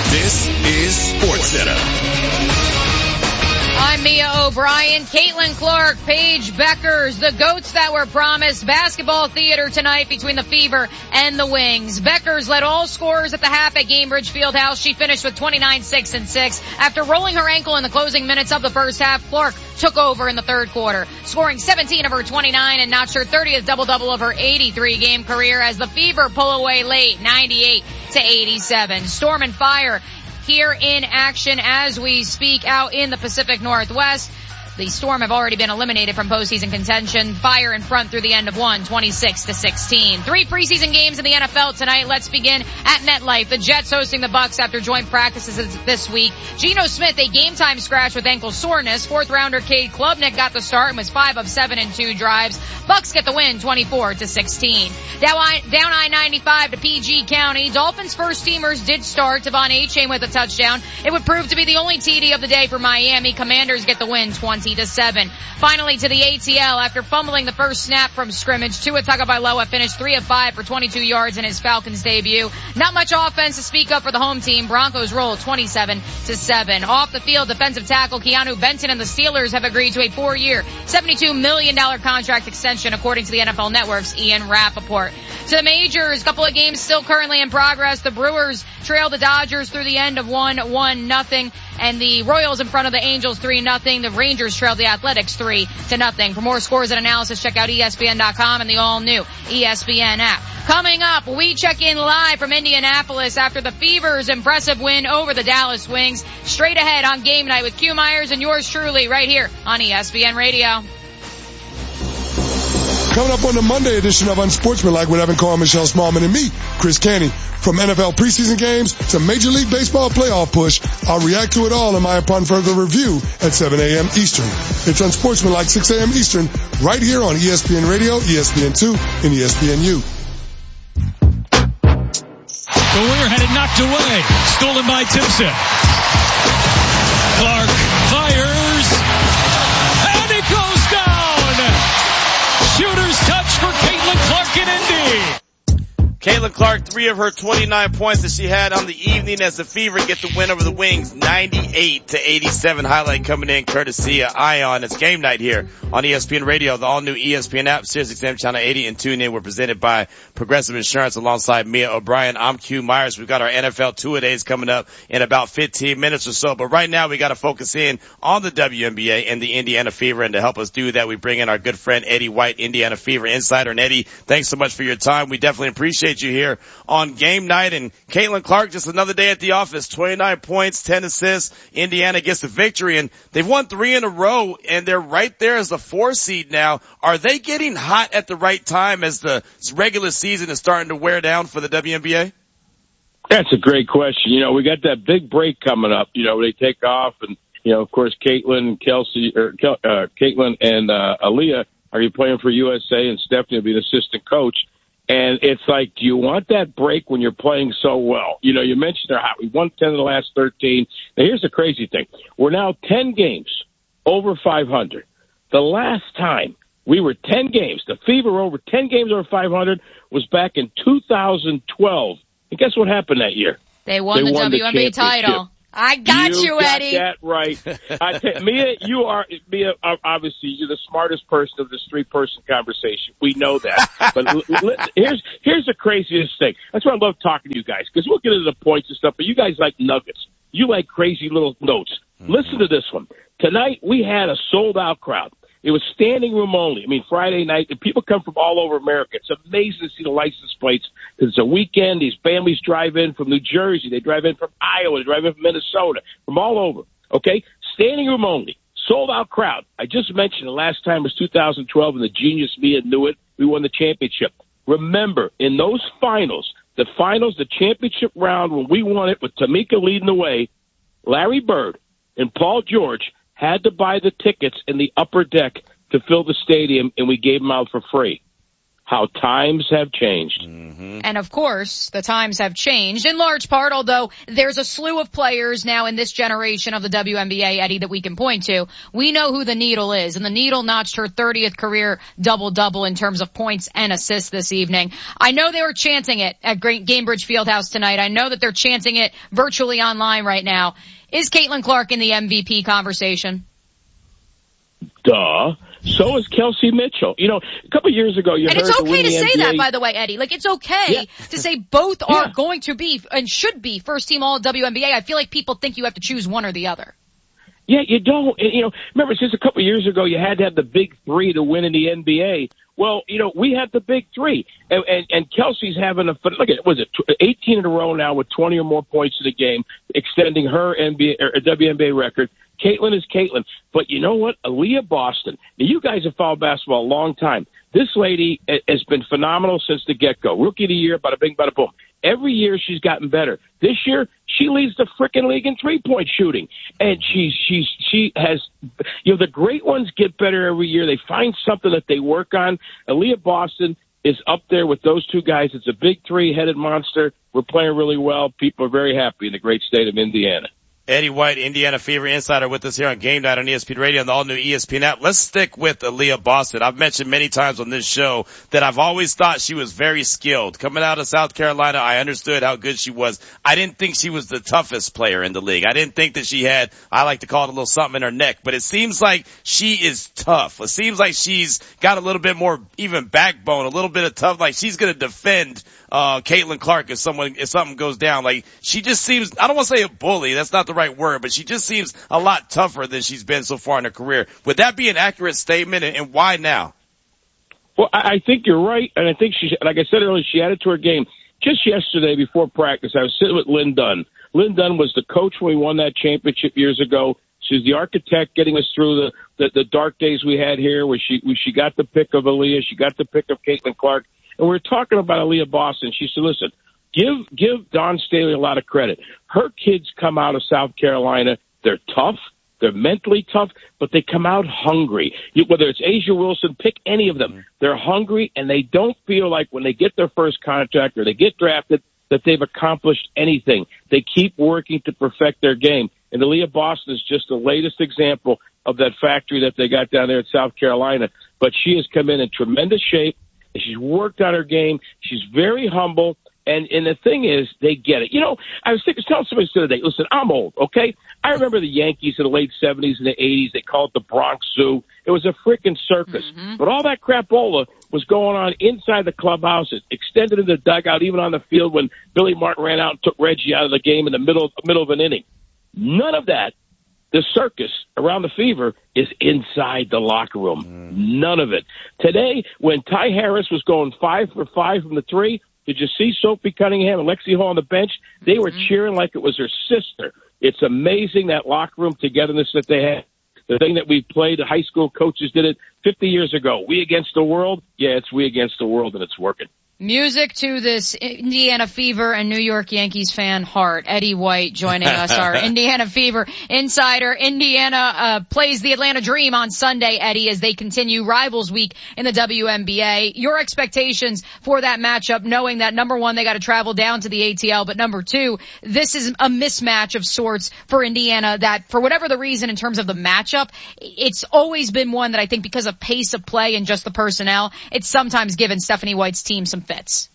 This is SportsCenter. I'm Mia O'Brien, Caitlin Clark, Paige Beckers, the GOATs that were promised. Basketball theater tonight between the Fever and the Wings. Beckers led all scorers at the half at Gainbridge Fieldhouse. She finished with 29, 6, and 6. After rolling her ankle in the closing minutes of the first half, Clark took over in the third quarter, scoring 17 of her 29 and notched her 30th double-double of her 83-game career as the Fever pull away late, 98-87. Storm and Fire here in action as we speak out in the Pacific Northwest. The Storm have already been eliminated from postseason contention. Fire in front through the end of one, 26-16. 3 preseason games in the NFL tonight. Let's begin at MetLife. The Jets hosting the Bucs after joint practices this week. Geno Smith, a game-time scratch with ankle soreness. 4th-rounder Cade Klubnik got the start and was 5 of 7 in 2 drives. Bucs get the win, 24-16. Down I-95 to PG County. Dolphins first-teamers did start. Devon Achane with a touchdown. It would prove to be the only TD of the day for Miami. Commanders get the win, 20-7. Finally to the ATL after fumbling the first snap from scrimmage. Tua Tagovailoa finished 3 of 5 for 22 yards in his Falcons debut. Not much offense to speak of for the home team. Broncos roll 27-7. Off the field, defensive tackle Keanu Benton and the Steelers have agreed to a 4-year, $72 million contract extension according to the NFL Network's Ian Rappaport. To the majors, a couple of games still currently in progress. The Brewers trail the Dodgers through the end of 1-0. And the Royals in front of the Angels 3-0. The Rangers trailed the Athletics 3-0. For more scores and analysis, check out ESPN.com and the all-new ESPN app. Coming up, we check in live from Indianapolis after the Fever's impressive win over the Dallas Wings. Straight ahead on Game Night with Q Myers and yours truly right here on ESPN Radio. Coming up on the Monday edition of Unsportsmanlike with Evan Carr, Michelle Smallman, and me, Chris Canty. From NFL preseason games to Major League Baseball playoff push, I'll react to it all in my upon further review at 7 a.m. Eastern. It's Unsportsmanlike 6 a.m. Eastern, right here on ESPN Radio, ESPN2, and ESPNU. The winger had it knocked away. Stolen by Timpson. Clark fires. And it goes down. Shooter's touch for Caitlin Clark in Indy. Caitlin Clark, 3 of her 29 points that she had on the evening as the Fever get the win over the Wings, 98-87. Highlight coming in courtesy of Ion. It's Game Night here on ESPN Radio, the all-new ESPN app, SiriusXM Channel 80, and tune in. We're presented by Progressive Insurance alongside Mia O'Brien. I'm Q Myers. We've got our NFL two-a-days coming up in about 15 minutes or so. But right now we got to focus in on the WNBA and the Indiana Fever. And to help us do that, we bring in our good friend Eddie White, Indiana Fever Insider. And Eddie, thanks so much for your time. We definitely appreciate you here on Game Night. And Caitlin Clark, just another day at the office, 29 points, 10 assists. Indiana gets the victory, and they've won 3 in a row, and they're right there as the 4 seed now. Are they getting hot at the right time as the regular season is starting to wear down for the WNBA? That's a great question. You know, we got that big break coming up. You know, they take off, and of course, Caitlin and Aaliyah are you playing for USA, and Stephanie will be the assistant coach. And it's like, do you want that break when you're playing so well? You know, you mentioned they're hot. We won 10 of the last 13. Now, here's the crazy thing. We're now 10 games over 500. The last time we were 10 games, the Fever were over 10 games over 500 was back in 2012. And guess what happened that year? They won the WNBA title. I got you, Eddie. You got that right. Mia, obviously, you're the smartest person of this 3-person conversation. We know that. But here's the craziest thing. That's why I love talking to you guys, because we'll get into the points and stuff, but you guys like nuggets. You like crazy little notes. Mm-hmm. Listen to this one. Tonight, we had a sold-out crowd. It was standing room only. I mean, Friday night, and people come from all over America. It's amazing to see the license plates because it's a weekend. These families drive in from New Jersey. They drive in from Iowa. They drive in from Minnesota, from all over. Okay? Standing room only. Sold-out crowd. I just mentioned the last time was 2012, and the genius Mia knew it. We won the championship. Remember, in those finals, the championship round, when we won it with Tamika leading the way, Larry Bird and Paul George had to buy the tickets in the upper deck to fill the stadium, and we gave them out for free. how times have changed. And of course, the times have changed in large part, although there's a slew of players now in this generation of the WNBA, Eddie, that we can point to. We know who the Needle is, and the Needle notched her 30th career double-double in terms of points and assists this evening. I know they were chanting it at Gainbridge Fieldhouse tonight. I know that they're chanting it virtually online right now. Is Caitlin Clark in the MVP conversation? Duh. So is Kelsey Mitchell. You know, a couple of years ago, you heard and it's okay to say NBA. that, by the way, Eddie. Like, it's okay to say both are going to be and should be first team all WNBA. I feel like people think you have to choose one or the other. Yeah, you don't. And, you know, remember, since a couple of years ago, you had to have the big three to win in the NBA. Well, you know, we had the big three. And Kelsey's having look at, was it 18 in a row now with 20 or more points in the game, extending her WNBA record. Caitlin is Caitlin. But you know what? Aaliyah Boston. Now, you guys have followed basketball a long time. This lady has been phenomenal since the get-go. Rookie of the year, bada bing, bada boom. Every year she's gotten better. This year, she leads the frickin' league in three-point shooting. And she has, you know, the great ones get better every year. They find something that they work on. Aaliyah Boston is up there with those two guys. It's a big three-headed monster. We're playing really well. People are very happy in the great state of Indiana. Eddie White, Indiana Fever Insider, with us here on Game Night on ESPN Radio and the all-new ESPN app. Let's stick with Aaliyah Boston. I've mentioned many times on this show that I've always thought she was very skilled. Coming out of South Carolina, I understood how good she was. I didn't think she was the toughest player in the league. I didn't think that she had, I like to call it a little something in her neck, but it seems like she is tough. It seems like she's got a little bit more even backbone, a little bit of tough, like she's going to defend Caitlin Clark if something goes down. Like, she just seems, I don't want to say a bully, that's not the right word, but she just seems a lot tougher than she's been so far in her career. Would that be an accurate statement, and why now? Well, I think you're right, and I think she, like I said earlier, she added to her game. Just yesterday before practice, I was sitting with Lynn Dunn. Lynn Dunn was the coach when we won that championship years ago. She's the architect getting us through the dark days we had here where she got the pick of Aaliyah, she got the pick of Caitlin Clark. And we were talking about Aaliyah Boston. She said, listen, give Dawn Staley a lot of credit. Her kids come out of South Carolina. They're tough. They're mentally tough, but they come out hungry. Whether it's Asia Wilson, pick any of them. They're hungry, and they don't feel like when they get their first contract or they get drafted that they've accomplished anything. They keep working to perfect their game. And Aaliyah Boston is just the latest example of that factory that they got down there in South Carolina. But she has come in tremendous shape. She's worked on her game. She's very humble. And the thing is, they get it. You know, I was telling somebody the other day, listen, I'm old, okay? I remember the Yankees in the late 70s and the 80s. They called it the Bronx Zoo. It was a freaking circus. Mm-hmm. But all that crapola was going on inside the clubhouse. It extended in the dugout, even on the field when Billy Martin ran out and took Reggie out of the game in the middle of an inning. None of that. The circus around the Fever is inside the locker room. None of it. Today, when Ty Harris was going 5 for 5 from the three, did you see Sophie Cunningham and Lexi Hall on the bench? They were cheering like it was her sister. It's amazing that locker room togetherness that they had. The thing that we played, the high school coaches did it 50 years ago. We against the world? Yeah, it's we against the world, and it's working. Music to this Indiana Fever and New York Yankees fan heart. Eddie White joining us, our Indiana Fever insider. Indiana plays the Atlanta Dream on Sunday, Eddie, as they continue Rivals Week in the WNBA. Your expectations for that matchup, knowing that, number one, they got to travel down to the ATL, but number two, this is a mismatch of sorts for Indiana that, for whatever the reason in terms of the matchup, it's always been one that I think because of pace of play and just the personnel, it's sometimes given Stephanie White's team some fits.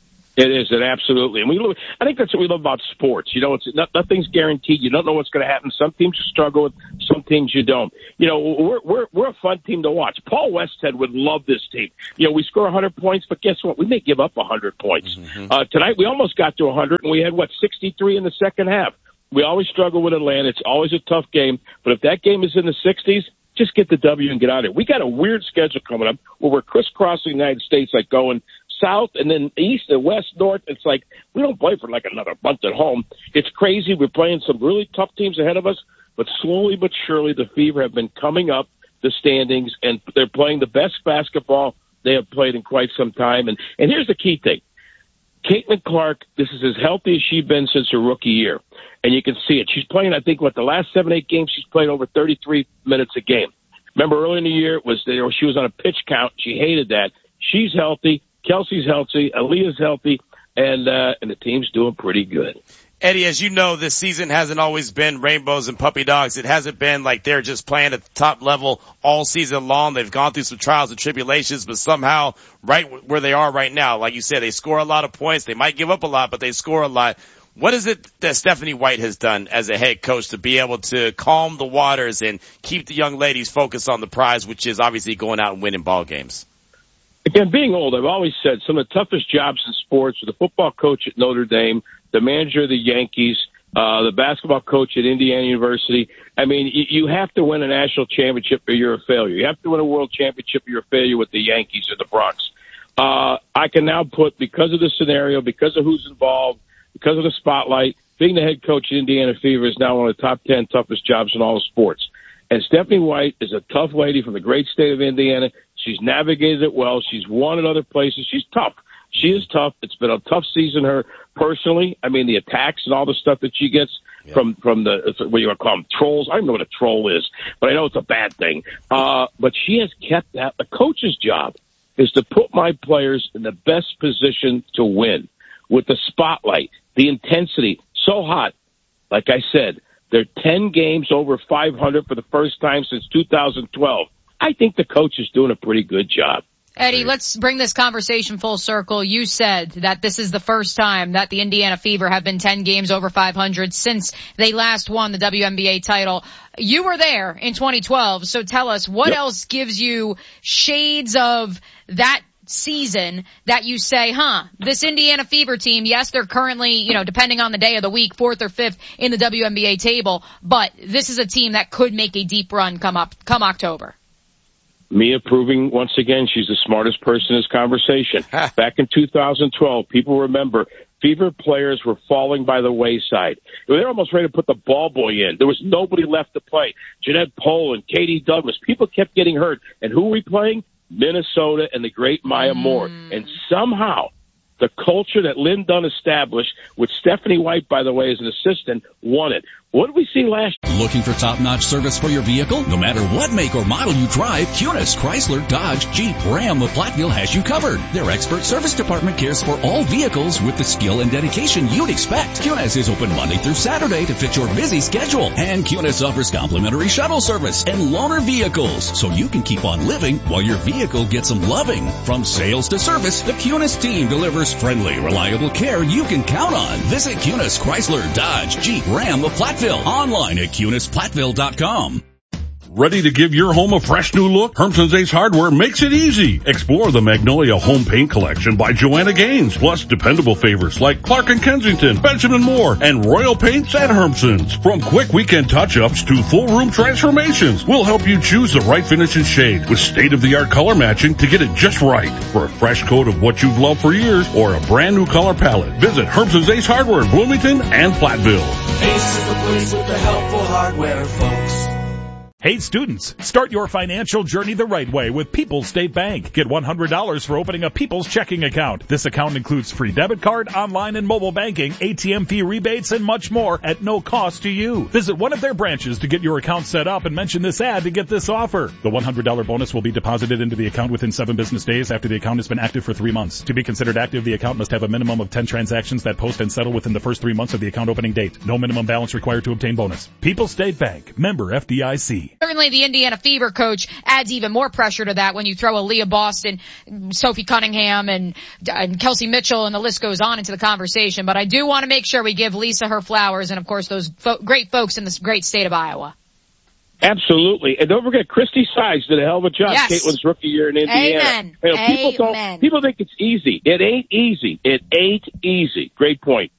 It is, it absolutely. And I think that's what we love about sports. You know, nothing's guaranteed. You don't know what's going to happen. Some teams you struggle with, some teams you don't. You know, we're a fun team to watch. Paul Westhead would love this team. You know, we score 100 points, but guess what? We may give up 100 points. Mm-hmm. Tonight we almost got to 100, and we had 63 in the second half. We always struggle with Atlanta. It's always a tough game. But if that game is in the 60s, just get the W and get out of here. We got a weird schedule coming up where we're crisscrossing the United States, like going south and then east and west, north. It's like we don't play for like another month at home. It's crazy. We're playing some really tough teams ahead of us, but slowly but surely the Fever have been coming up the standings, and they're playing the best basketball they have played in quite some time. And here's the key thing. Caitlin Clark, this is as healthy as she's been since her rookie year, and you can see it. She's playing, I think, the last 7-8 games she's played over 33 minutes a game. Remember early in the year, she was on a pitch count. She hated that. She's healthy. Kelsey's healthy, Aaliyah's healthy, and the team's doing pretty good. Eddie, as you know, this season hasn't always been rainbows and puppy dogs. It hasn't been like they're just playing at the top level all season long. They've gone through some trials and tribulations, but somehow right where they are right now, like you said, they score a lot of points. They might give up a lot, but they score a lot. What is it that Stephanie White has done as a head coach to be able to calm the waters and keep the young ladies focused on the prize, which is obviously going out and winning ball games? Again, being old, I've always said some of the toughest jobs in sports are the football coach at Notre Dame, the manager of the Yankees, the basketball coach at Indiana University. I mean, you have to win a national championship or you're a failure. You have to win a world championship or you're a failure with the Yankees or the Bronx. I can now put, because of the scenario, because of who's involved, because of the spotlight, being the head coach at Indiana Fever is now one of the top 10 toughest jobs in all of sports. And Stephanie White is a tough lady from the great state of Indiana. She's navigated it well. She's won at other places. She's tough. She is tough. It's been a tough season her personally. I mean, the attacks and all the stuff that she gets from the, what you want to call them, trolls. I don't know what a troll is, but I know it's a bad thing. But she has kept that. The coach's job is to put my players in the best position to win with the spotlight, the intensity, so hot. Like I said, they're 10 games over 500 for the first time since 2012. I think the coach is doing a pretty good job. Eddie, let's bring this conversation full circle. You said that this is the first time that the Indiana Fever have been 10 games over 500 since they last won the WNBA title. You were there in 2012, so tell us, what else gives you shades of that season that you say, this Indiana Fever team, yes, they're currently, depending on the day of the week, 4th or 5th in the WNBA table, but this is a team that could make a deep run come October. Mia proving once again she's the smartest person in this conversation. Back in 2012, people remember Fever players were falling by the wayside. They were almost ready to put the ball boy in. There was nobody left to play. Jeanette Poland, Katie Douglas, people kept getting hurt. And who were we playing? Minnesota and the great Maya Moore. And somehow the culture that Lynn Dunn established, with Stephanie White, by the way, as an assistant, won it. What did we see last year? Looking for top-notch service for your vehicle? No matter what make or model you drive, Kunis, Chrysler, Dodge, Jeep, Ram of Platteville has you covered. Their expert service department cares for all vehicles with the skill and dedication you'd expect. Kunis is open Monday through Saturday to fit your busy schedule. And Kunis offers complimentary shuttle service and loaner vehicles, so you can keep on living while your vehicle gets some loving. From sales to service, the Kunis team delivers friendly, reliable care you can count on. Visit Kunis, Chrysler, Dodge, Jeep, Ram of Platteville. Online at CunisPlatteville.com. Ready to give your home a fresh new look? Hermson's Ace Hardware makes it easy. Explore the Magnolia Home Paint Collection by Joanna Gaines, plus dependable favorites like Clark & Kensington, Benjamin Moore, and Royal Paints at Hermson's. From quick weekend touch-ups to full room transformations, we'll help you choose the right finish and shade with state-of-the-art color matching to get it just right. For a fresh coat of what you've loved for years or a brand new color palette, visit Hermson's Ace Hardware in Bloomington and Platteville. Ace is the place with the helpful hardware, folks. Hey students, start your financial journey the right way with People's State Bank. Get $100 for opening a People's checking account. This account includes free debit card, online and mobile banking, ATM fee rebates, and much more at no cost to you. Visit one of their branches to get your account set up and mention this ad to get this offer. The $100 bonus will be deposited into the account within 7 business days after the account has been active for 3 months. To be considered active, the account must have a minimum of 10 transactions that post and settle within the first 3 months of the account opening date. No minimum balance required to obtain bonus. People's State Bank, member FDIC. Certainly the Indiana Fever coach adds even more pressure to that when you throw Aaliyah Boston, Sophie Cunningham, and Kelsey Mitchell, and the list goes on into the conversation. But I do want to make sure we give Lisa her flowers and, of course, those great folks in this great state of Iowa. Absolutely. And don't forget, Christy Sides did a hell of a job. Yes. Caitlin's rookie year in Indiana. Amen. People think it's easy. It ain't easy. It ain't easy. Great point.